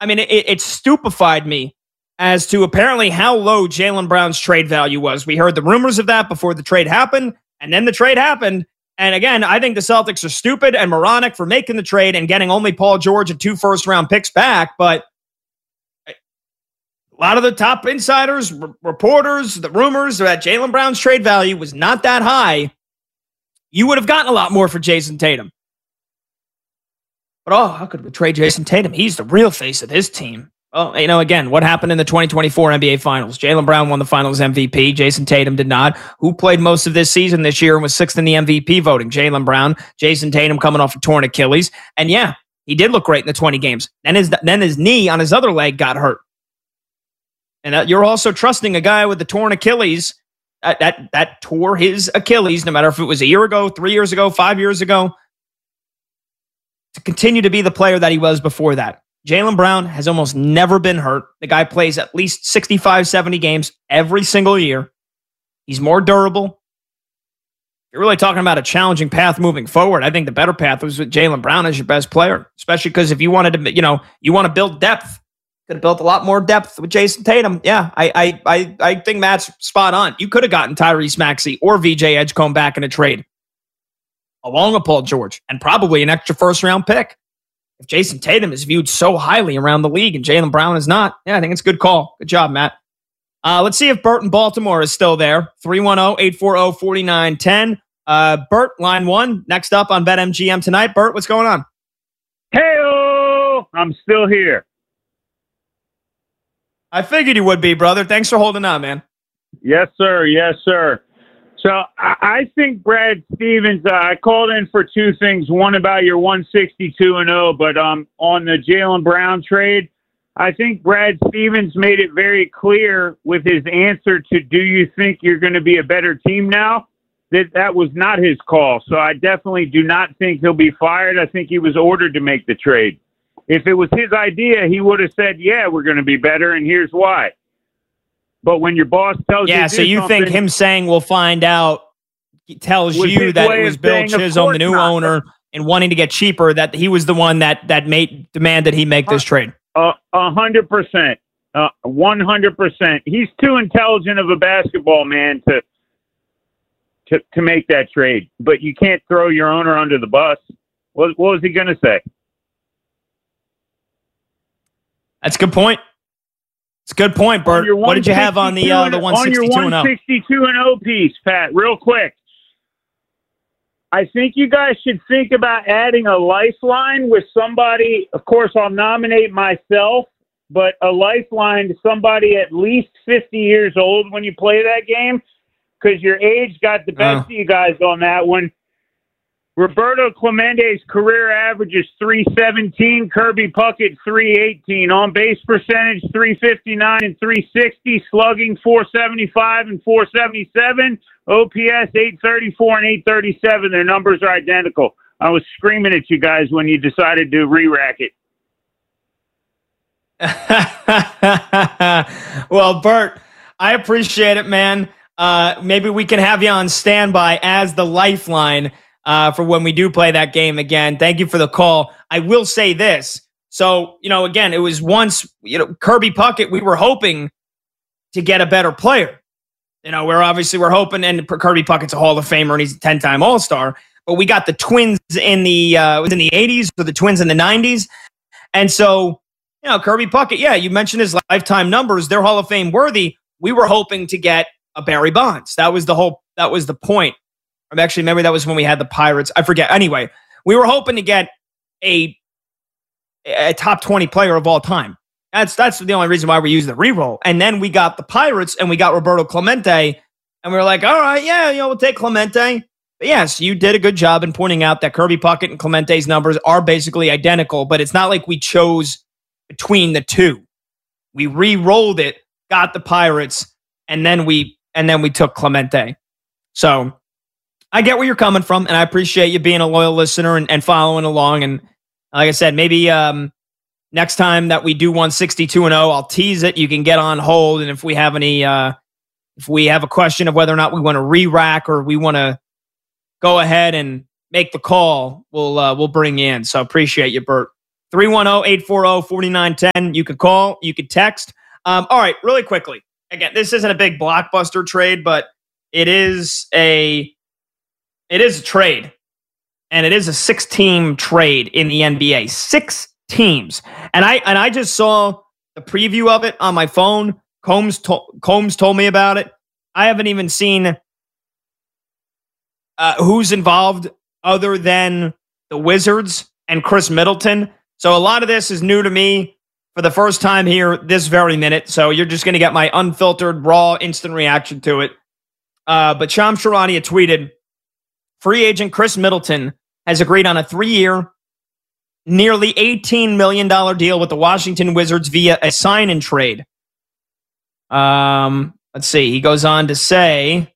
I mean, it stupefied me as to apparently how low Jaylen Brown's trade value was. We heard the rumors of that before the trade happened, and then the trade happened. And again, I think the Celtics are stupid and moronic for making the trade and getting only Paul George and 2 first-round picks back. But a lot of the top insiders, reporters, the rumors that Jaylen Brown's trade value was not that high. You would have gotten a lot more for Jason Tatum. But how could we trade Jason Tatum? He's the real face of this team. Well, again, what happened in the 2024 NBA Finals? Jaylen Brown won the Finals MVP. Jason Tatum did not. Who played most of this season this year and was 6th in the MVP voting? Jaylen Brown. Jason Tatum coming off a torn Achilles. And yeah, he did look great in the 20 games. Then his knee on his other leg got hurt. And you're also trusting a guy with the torn Achilles that tore his Achilles, no matter if it was a year ago, 3 years ago, 5 years ago, to continue to be the player that he was before that. Jaylen Brown has almost never been hurt. The guy plays at least 65, 70 games every single year. He's more durable. You're really talking about a challenging path moving forward. I think the better path was with Jaylen Brown as your best player, especially because if you wanted to, you want to build depth, could have built a lot more depth with Jason Tatum. Yeah, I think Matt's spot on. You could have gotten Tyrese Maxey or VJ Edgecombe back in a trade, along with Paul George, and probably an extra first-round pick. If Jason Tatum is viewed so highly around the league and Jaylen Brown is not, I think it's a good call. Good job, Matt. Let's see if Bert in Baltimore is still there. 310-840-4910. Bert, line 1, next up on BetMGM tonight. Bert, what's going on? Hey-o! I'm still here. I figured you would be, brother. Thanks for holding on, man. Yes, sir. Yes, sir. So I think Brad Stevens, I called in for 2 things. One about your 162-0, but on the Jaylen Brown trade, I think Brad Stevens made it very clear with his answer to do you think you're going to be a better team now, that was not his call. So I definitely do not think he'll be fired. I think he was ordered to make the trade. If it was his idea, he would have said, yeah, we're going to be better, and here's why. But when your boss tells you, so you think him saying we'll find out tells you that it was Bill Chisholm, the new owner, and wanting to get cheaper, that he was the one that demanded he make this trade? 100%, 100%. He's too intelligent of a basketball man to make that trade. But you can't throw your owner under the bus. What was he going to say? That's a good point. It's a good point, Bert. What did you have on the 162-0? On your 162-0 piece, Pat, real quick. I think you guys should think about adding a lifeline with somebody. Of course, I'll nominate myself, but a lifeline to somebody at least 50 years old when you play that game, because your age got the best of you guys on that one. Roberto Clemente's career average is 317. Kirby Puckett 318. On base percentage 359 and 360. Slugging 475 and 477. OPS 834 and 837. Their numbers are identical. I was screaming at you guys when you decided to re-rack it. Well, Bert, I appreciate it, man. Maybe we can have you on standby as the lifeline for when we do play that game again. Thank you for the call. I will say this. So, again, it was once, Kirby Puckett, we were hoping to get a better player. We're hoping, and Kirby Puckett's a Hall of Famer and he's a 10-time All-Star, but we got the Twins in the 80s or the Twins in the 90s. And so, Kirby Puckett, you mentioned his lifetime numbers. They're Hall of Fame worthy. We were hoping to get a Barry Bonds. That was the point. Actually, maybe that was when we had the Pirates. I forget. Anyway, we were hoping to get a top 20 player of all time. That's the only reason why we used the reroll. And then we got the Pirates and we got Roberto Clemente. And we were like, all right, we'll take Clemente. But yes, you did a good job in pointing out that Kirby Puckett and Clemente's numbers are basically identical, but it's not like we chose between the two. We re-rolled it, got the Pirates, and then we took Clemente. So I get where you're coming from, and I appreciate you being a loyal listener and following along. And like I said, maybe next time that we do 162-0, I'll tease it. You can get on hold, and if we have a question of whether or not we want to re-rack or we want to go ahead and make the call, we'll bring you in. So appreciate you, Bert. 310-840-4910. You could call, you could text. All right, really quickly. Again, this isn't a big blockbuster trade, but it is a trade. And it is a 6-team trade in the NBA. 6 teams. And I just saw the preview of it on my phone. Combs told me about it. I haven't even seen who's involved other than the Wizards and Chris Middleton. So a lot of this is new to me for the first time here this very minute. So you're just going to get my unfiltered, raw, instant reaction to it. But Shams Charania tweeted, free agent Chris Middleton has agreed on a 3-year, nearly $18 million deal with the Washington Wizards via a sign-in trade. Let's see. He goes on to say,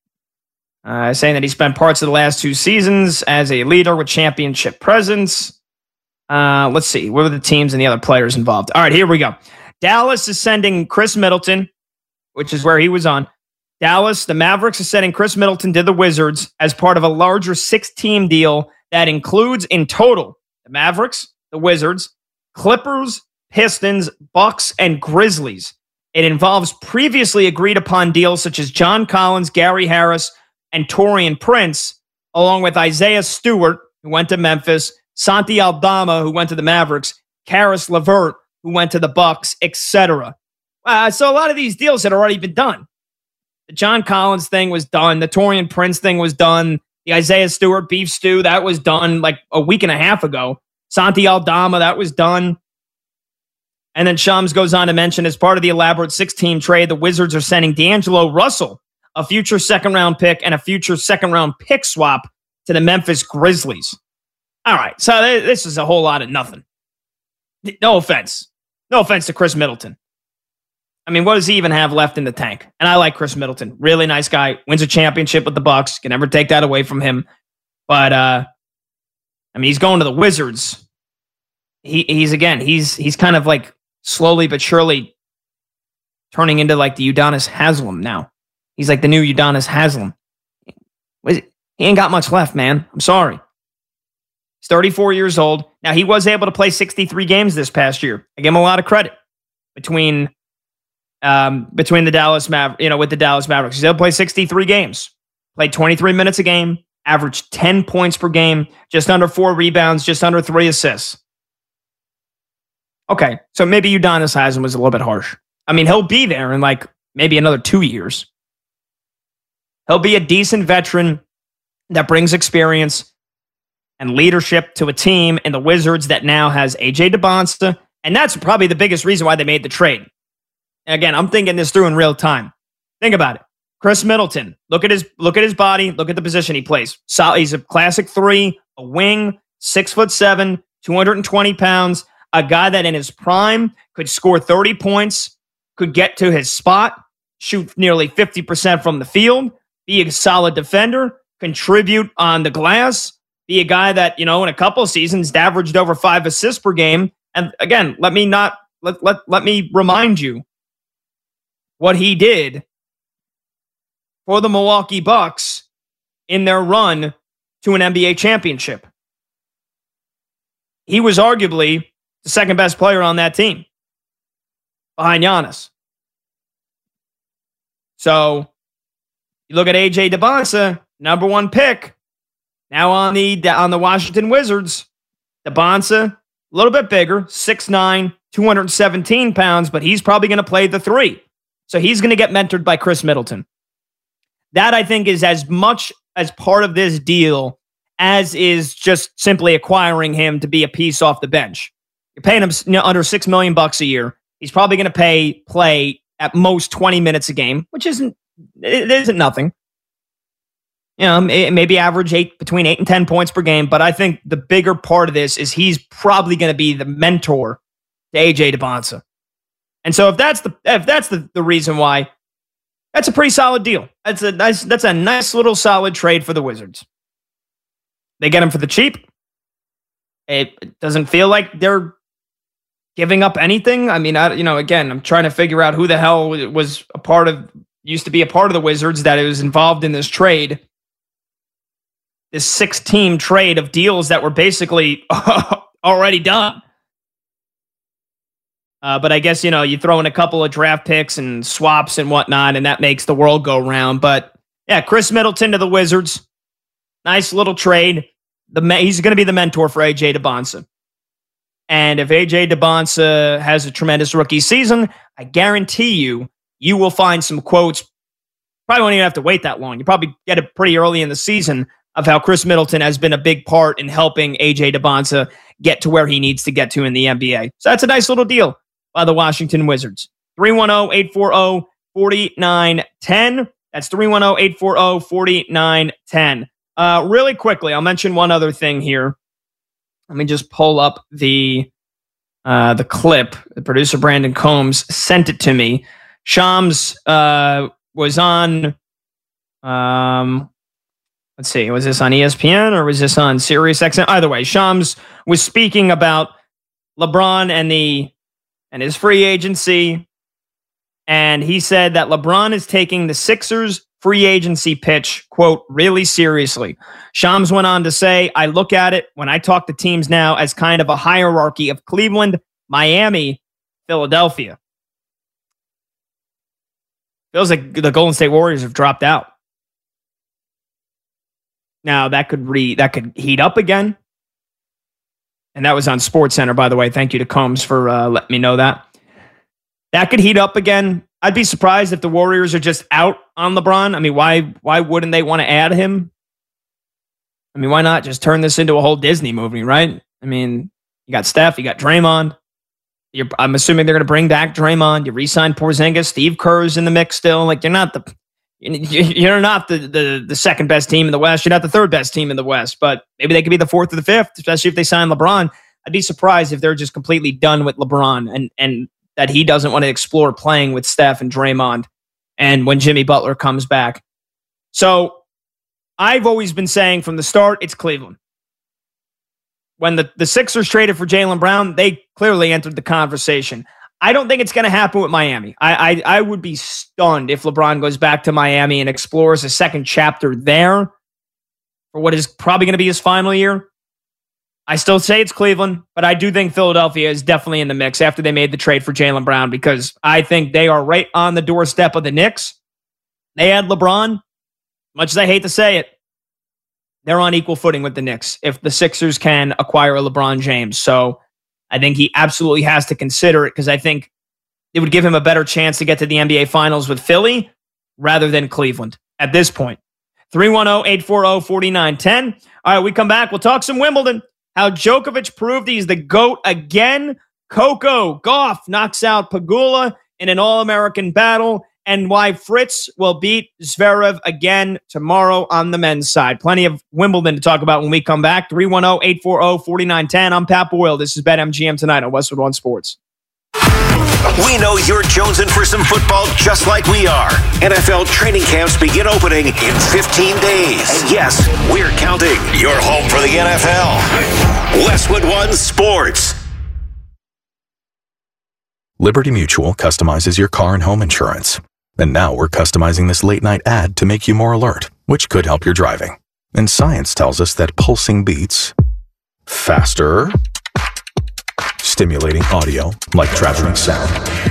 saying that he spent parts of the last 2 seasons as a leader with championship presence. Let's see. What are the teams and the other players involved? All right, here we go. Dallas is sending Chris Middleton, which is where he was on. Dallas, the Mavericks, is sending Chris Middleton to the Wizards as part of a larger 6-team deal that includes in total the Mavericks, the Wizards, Clippers, Pistons, Bucks, and Grizzlies. It involves previously agreed upon deals such as John Collins, Gary Harris, and Taurean Prince, along with Isaiah Stewart, who went to Memphis, Santi Aldama, who went to the Mavericks, Karis LeVert, who went to the Bucks, etc. So a lot of these deals had already been done. The John Collins thing was done. The Taurean Prince thing was done. The Isaiah Stewart beef stew, that was done like a week and a half ago. Santi Aldama, that was done. And then Shams goes on to mention, as part of the elaborate 6-team trade, the Wizards are sending D'Angelo Russell, a future second-round pick and a future second-round pick swap to the Memphis Grizzlies. All right, so this is a whole lot of nothing. No offense. No offense to Chris Middleton. I mean, what does he even have left in the tank? And I like Chris Middleton. Really nice guy. Wins a championship with the Bucks. Can never take that away from him. But, I mean, he's going to the Wizards. He's kind of like slowly but surely turning into like the Udonis Haslem now. He's like the new Udonis Haslem. He ain't got much left, man. I'm sorry. He's 34 years old. Now, he was able to play 63 games this past year. I give him a lot of credit between the Dallas with the Dallas Mavericks. He's able to play 63 games. Played 23 minutes a game, averaged 10 points per game, just under 4 rebounds, just under 3 assists. Okay, so maybe Udonis Haslem was a little bit harsh. I mean, he'll be there in like maybe another 2 years. He'll be a decent veteran that brings experience and leadership to a team in the Wizards that now has AJ DeBonsta, and that's probably the biggest reason why they made the trade. And again, I'm thinking this through in real time. Think about it. Chris Middleton, look at his body, look at the position he plays. So he's a classic 3, a wing, 6'7", 220 pounds, a guy that in his prime could score 30 points, could get to his spot, shoot nearly 50% from the field, be a solid defender, contribute on the glass, be a guy that, in a couple of seasons averaged over 5 assists per game. And again, let me remind you what he did for the Milwaukee Bucks in their run to an NBA championship. He was arguably the second best player on that team behind Giannis. So you look at AJ DeBonsta, number 1 pick, now on the Washington Wizards. DeBonsta, a little bit bigger, 6'9", 217 pounds, but he's probably going to play the 3. So he's going to get mentored by Chris Middleton. That, I think, is as much as part of this deal as is just simply acquiring him to be a piece off the bench. You're paying him under $6 million a year. He's probably going to play at most 20 minutes a game, which isn't nothing. Maybe average between 8 and 10 points per game. But I think the bigger part of this is he's probably going to be the mentor to AJ DeBonsta. And so if that's the reason why, that's a pretty solid deal. That's a nice little solid trade for the Wizards. They get him for the cheap. It doesn't feel like they're giving up anything. I mean, again, I'm trying to figure out who the hell used to be a part of the Wizards that was involved in this trade. This 6-team trade of deals that were basically already done. But I guess, you throw in a couple of draft picks and swaps and whatnot, and that makes the world go round. But yeah, Chris Middleton to the Wizards. Nice little trade. He's going to be the mentor for A.J. Debonsa. And if A.J. Debonsa has a tremendous rookie season, I guarantee you will find some quotes. Probably won't even have to wait that long. You probably get it pretty early in the season of how Chris Middleton has been a big part in helping A.J. Debonsa get to where he needs to get to in the NBA. So that's a nice little deal by the Washington Wizards. 310-840-4910. That's 310-840-4910. Really quickly, I'll mention one other thing here. Let me just pull up the clip. The producer, Brandon Combs, sent it to me. Shams was on, let's see, was this on ESPN or was this on SiriusXM? Either way, Shams was speaking about LeBron and his free agency, and he said that LeBron is taking the Sixers free agency pitch, quote, really seriously. Shams went on to say, I look at it when I talk to teams now as kind of a hierarchy of Cleveland, Miami, Philadelphia. Feels like the Golden State Warriors have dropped out. Now that could heat up again. And that was on SportsCenter, by the way. Thank you to Combs for letting me know that. That could heat up again. I'd be surprised if the Warriors are just out on LeBron. I mean, why wouldn't they want to add him? I mean, why not just turn this into a whole Disney movie, right? I mean, you got Steph, you got Draymond. I'm assuming they're going to bring back Draymond. You re-sign Porzingis. Steve Kerr's in the mix still. Like, you're not the second best team in the West. You're not the third best team in the West, but maybe they could be the fourth or the fifth, especially if they sign LeBron. I'd be surprised if they're just completely done with LeBron and that he doesn't want to explore playing with Steph and Draymond and when Jimmy Butler comes back. So I've always been saying from the start, it's Cleveland. When the Sixers traded for Jaylen Brown, they clearly entered the conversation. I don't think it's going to happen with Miami. I would be stunned if LeBron goes back to Miami and explores a second chapter there for what is probably going to be his final year. I still say it's Cleveland, but I do think Philadelphia is definitely in the mix after they made the trade for Jaylen Brown because I think they are right on the doorstep of the Knicks. They had LeBron. Much as I hate to say it, they're on equal footing with the Knicks if the Sixers can acquire a LeBron James. So I think he absolutely has to consider it because I think it would give him a better chance to get to the NBA Finals with Philly rather than Cleveland at this point. 310-840-4910. All right, we come back. We'll talk some Wimbledon. How Djokovic proved he's the GOAT again. Coco Gauff knocks out Pegula in an All-American battle. And why Fritz will beat Zverev again tomorrow on the men's side. Plenty of Wimbledon to talk about when we come back. 310-840-4910. I'm Pat Boyle. This is BetMGM tonight on Westwood One Sports. We know you're jonesing for some football just like we are. NFL training camps begin opening in 15 days. And yes, we're counting. Your home for the NFL. Westwood One Sports. Liberty Mutual customizes your car and home insurance. And now we're customizing this late-night ad to make you more alert, which could help your driving. And science tells us that pulsing beats faster, stimulating audio like traveling sound,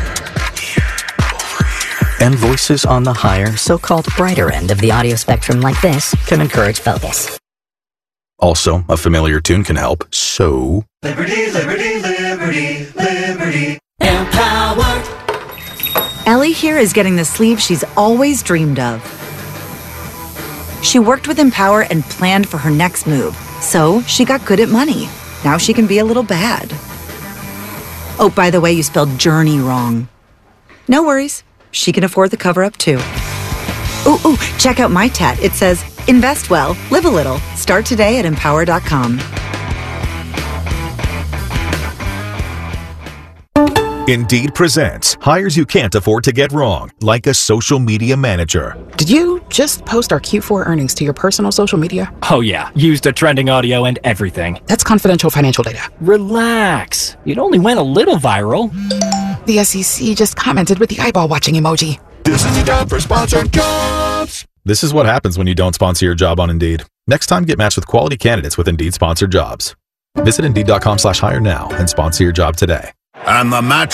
and voices on the higher, so-called brighter end of the audio spectrum like this can encourage focus. Also, a familiar tune can help, so... Liberty, liberty, liberty, liberty. Empower. Ellie here is getting the sleeve she's always dreamed of. She worked with Empower and planned for her next move, so she got good at money. Now she can be a little bad. Oh, by the way, you spelled journey wrong. No worries. She can afford the cover-up, too. Ooh, check out my tat. It says, invest well, live a little. Start today at Empower.com. Indeed presents hires you can't afford to get wrong, like a social media manager. Did you just post our Q4 earnings to your personal social media? Oh yeah, used the trending audio and everything. That's confidential financial data. Relax. It only went a little viral. The SEC just commented with the eyeball watching emoji. This is the job for sponsored jobs. This is what happens when you don't sponsor your job on Indeed. Next time, get matched with quality candidates with Indeed sponsored jobs. Visit Indeed.com/hire now and sponsor your job today. And the match is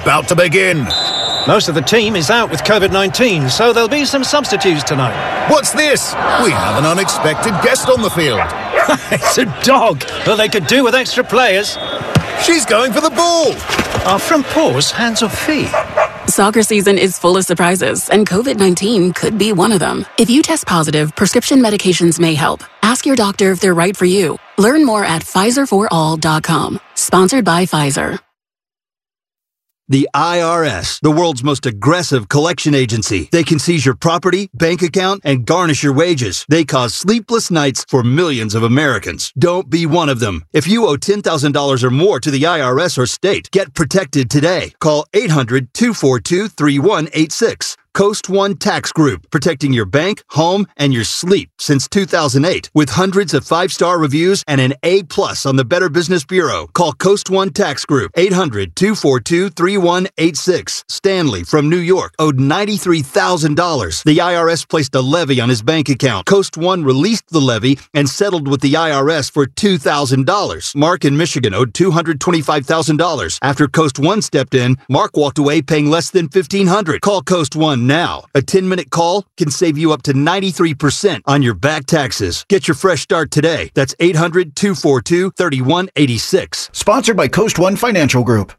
about to begin. Most of the team is out with COVID-19, so there'll be some substitutes tonight. What's this? We have an unexpected guest on the field. It's a dog. Well, they could do with extra players. She's going for the ball. Are front paws hands or feet? Soccer season is full of surprises, and COVID-19 could be one of them. If you test positive, prescription medications may help. Ask your doctor if they're right for you. Learn more at PfizerForAll.com. Sponsored by Pfizer. The IRS, the world's most aggressive collection agency. They can seize your property, bank account, and garnish your wages. They cause sleepless nights for millions of Americans. Don't be one of them. If you owe $10,000 or more to the IRS or state, get protected today. Call 800-242-3186. Coast One Tax Group, protecting your bank, home, and your sleep since 2008. With hundreds of 5-star reviews and an A+ on the Better Business Bureau. Call Coast One Tax Group, 800-242-3186. Stanley from New York owed $93,000. The IRS placed a levy on his bank account. Coast One released the levy and settled with the IRS for $2,000. Mark in Michigan owed $225,000. After Coast One stepped in, Mark walked away paying less than $1,500. Call Coast One now. A 10-minute call can save you up to 93% on your back taxes. Get your fresh start today. That's 800-242-3186. Sponsored by Coast One Financial Group.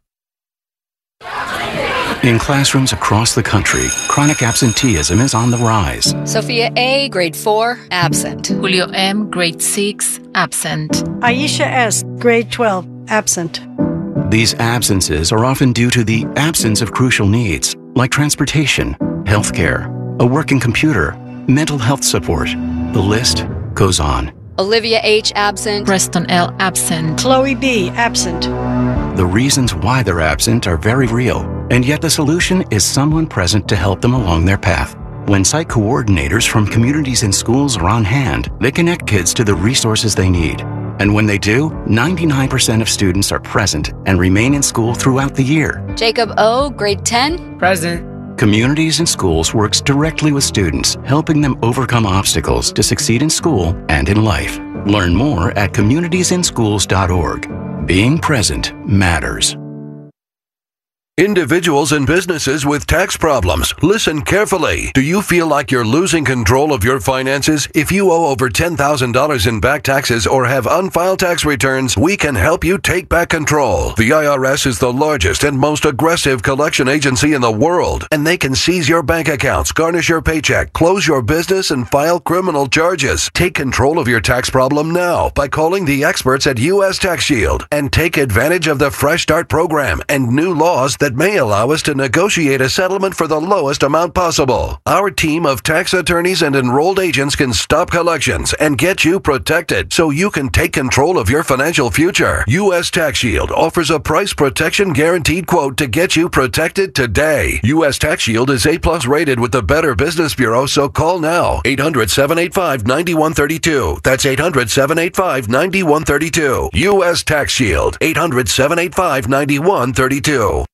In classrooms across the country, chronic absenteeism is on the rise. Sophia A., grade 4, absent. Julio M., grade 6, absent. Aisha S., grade 12, absent. These absences are often due to the absence of crucial needs, like transportation, healthcare, a working computer, mental health support. The list goes on. Olivia H. absent. Preston L. absent. Chloe B. absent. The reasons why they're absent are very real, and yet the solution is someone present to help them along their path. When site coordinators from communities and schools are on hand, they connect kids to the resources they need. And when they do, 99% of students are present and remain in school throughout the year. Jacob O., grade 10, present. Communities and Schools works directly with students, helping them overcome obstacles to succeed in school and in life. Learn more at communitiesandschools.org. Being present matters. Individuals and businesses with tax problems, listen carefully. Do you feel like you're losing control of your finances? If you owe over $10,000 in back taxes or have unfiled tax returns, we can help you take back control. The IRS is the largest and most aggressive collection agency in the world, and they can seize your bank accounts, garnish your paycheck, close your business, and file criminal charges. Take control of your tax problem now by calling the experts at U.S. Tax Shield and take advantage of the Fresh Start program and new laws that may allow us to negotiate a settlement for the lowest amount possible. Our team of tax attorneys and enrolled agents can stop collections and get you protected so you can take control of your financial future. U.S. Tax Shield offers a price protection guaranteed quote to get you protected today. U.S. Tax Shield is A+ rated with the Better Business Bureau, so call now. 800-785-9132. That's 800-785-9132. U.S. Tax Shield. 800-785-9132.